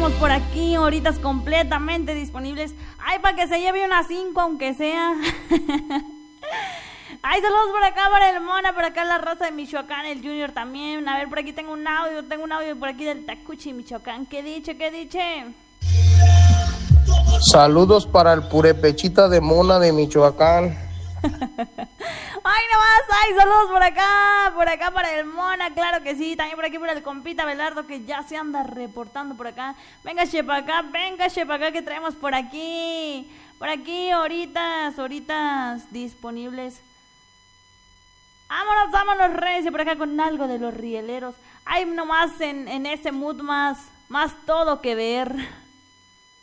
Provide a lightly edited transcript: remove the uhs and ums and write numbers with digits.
tenemos por aquí horitas completamente disponibles. Ay, para que se lleve unas 5 aunque sea. Ay, saludos por acá para el Mona, por acá la raza de Michoacán, el Junior también. A ver, por aquí tengo un audio por aquí del Tacuchi, Michoacán. ¿Qué dice? Saludos para el purepechita de Mona de Michoacán. Ay, nomás, ay, saludos por acá para el Mona, claro que sí. También por aquí para el compita Belardo, que ya se anda reportando por acá. Venga, chepa acá, que traemos por aquí. Por aquí, horitas disponibles. Vámonos, recio, por acá con algo de los rieleros. Ay, nomás en ese mood más todo que ver.